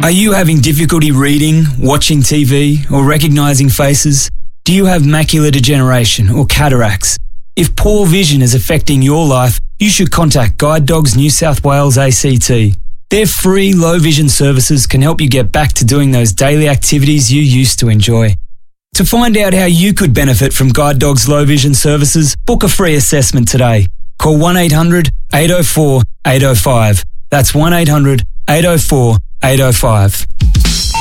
Are you having difficulty reading, watching TV, or recognising faces? Do you have macular degeneration or cataracts? If poor vision is affecting your life, you should contact Guide Dogs New South Wales ACT. Their free low vision services can help you get back to doing those daily activities you used to enjoy. To find out how you could benefit from Guide Dogs low vision services, book a free assessment today. Call 1-800-804-805. That's 1-800-804-805.